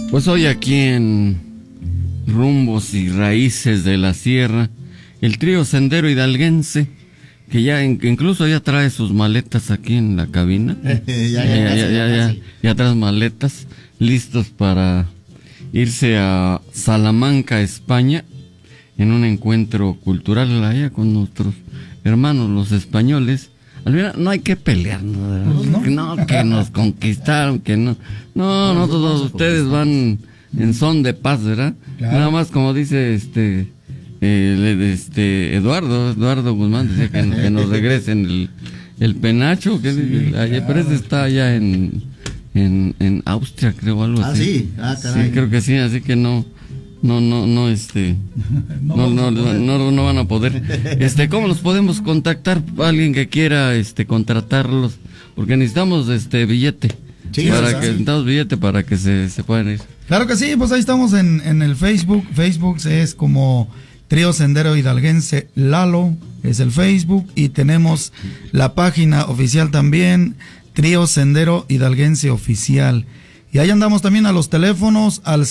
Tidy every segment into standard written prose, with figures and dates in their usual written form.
Pues hoy aquí en Rumbos y Raíces de la Sierra, el trío Sendero Hidalguense, que ya incluso ya trae sus maletas aquí en la cabina. Ya trae maletas, listos para irse a Salamanca, España, en un encuentro cultural allá con nuestros hermanos los españoles. Al final no hay que pelearnos, no, que nos conquistaron, que no, todos ustedes van en son de paz, ¿verdad? Claro. Nada más como dice Eduardo Guzmán, decía que nos regresen el penacho, pero ese está allá en Austria, creo, algo así. Sí, sí, creo que sí, así que no van a poder. ¿Cómo los podemos contactar? Alguien que quiera contratarlos, porque necesitamos billete. Sí, necesitamos billete para que se puedan ir. Claro que sí, pues ahí estamos en el Facebook. Facebook es como Trío Sendero Hidalguense Lalo, es el Facebook, y tenemos la página oficial también, Trío Sendero Hidalguense Oficial. Y ahí andamos también a los teléfonos al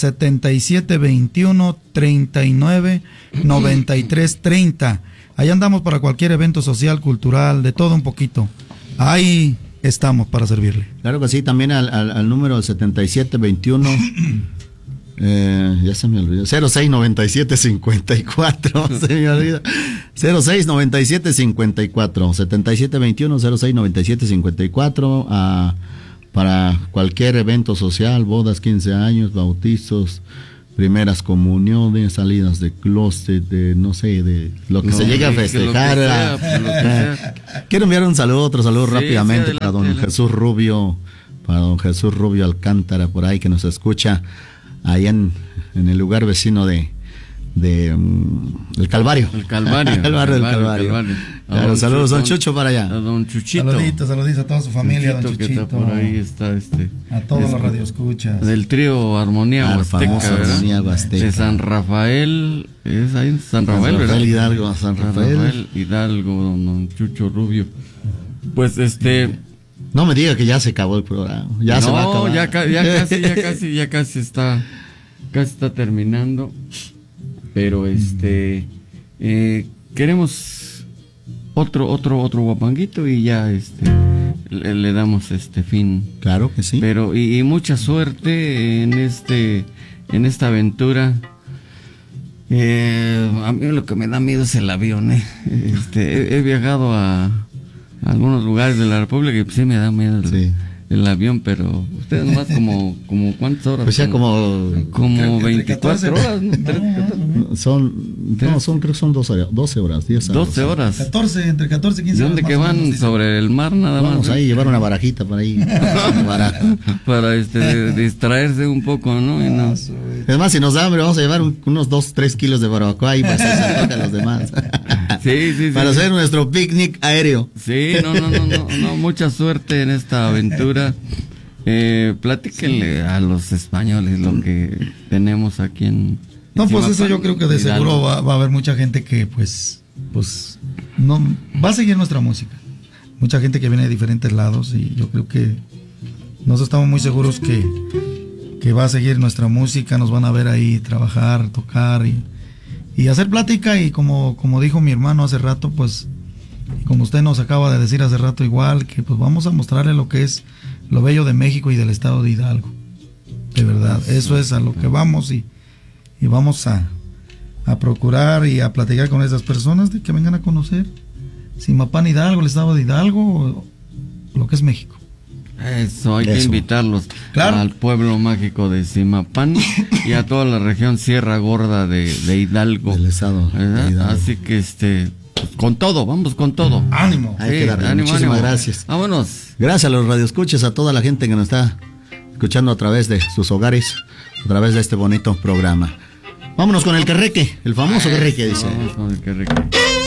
7721-39-9330. Ahí andamos para cualquier evento social, cultural, de todo un poquito. Ahí estamos para servirle. Claro que sí, también al número 7721, ya se me olvidó, 069754, se me olvida, 069754, 7721-069754, para cualquier evento social, bodas, 15 años, bautizos, primeras comuniones, salidas de closet, de no sé, de lo que se llegue a festejar. Quiero enviar otro saludo rápidamente para don Jesús Rubio, Alcántara, por ahí, que nos escucha allá en el lugar vecino del Calvario. El Calvario. Claro, saludos, don Chucho, para allá. A don Chuchito. Saluditos a toda su familia, don Chuchito. Que está por ahí, está a todos los radioescuchas. Del trío Armonía Huasteca, de San Rafael, es ahí en San Rafael, ¿verdad? San Rafael Hidalgo, don Chucho Rubio. Pues no me diga que ya se acabó el programa. Ya se va a acabar. Ya casi está terminando. Pero queremos otro guapanguito y ya le damos fin. Claro que sí. Pero y mucha suerte en esta aventura. A mí lo que me da miedo es el avión. He viajado a algunos lugares de la República y sí me da miedo el avión, pero ustedes nomás como ¿cuántas horas? Pues ya como 24 horas, ¿no? Creo que son 12 horas, 10 horas. 12 horas. Entre 14 y 15 horas. ¿Dónde que van? Sobre el mar nada más. Vamos ahí, llevar una barajita para ahí. para distraerse un poco, ¿no? Y no. Es más, si nos da hambre, vamos a llevar unos 2-3 kilos de barbacoa ahí para hacer a los demás. Sí. Para hacer nuestro picnic aéreo. Sí, no, mucha suerte en esta aventura. Platíquenle a los españoles lo que tenemos aquí en pues eso yo creo que de seguro va a haber mucha gente que pues no va a seguir nuestra música. Mucha gente que viene de diferentes lados, y yo creo que nosotros estamos muy seguros que va a seguir nuestra música. Nos van a ver ahí trabajar, tocar y hacer plática, y como dijo mi hermano hace rato, pues como usted nos acaba de decir hace rato igual, que pues vamos a mostrarle lo que es lo bello de México y del estado de Hidalgo. De verdad, eso es a lo que vamos, y vamos a procurar y a platicar con esas personas de que vengan a conocer Zimapán, Hidalgo, el estado de Hidalgo, lo que es México. Eso, hay que invitarlos al pueblo mágico de Zimapán y a toda la región Sierra Gorda de Hidalgo. Del estado de Hidalgo. Así que pues con todo, vamos con todo. Ánimo. Muchísimas gracias. Vámonos. Gracias a los radioescuchas, a toda la gente que nos está escuchando a través de sus hogares, a través de este bonito programa. Vámonos con el querreque, el famoso querreque, dice. Vamos con el querreque.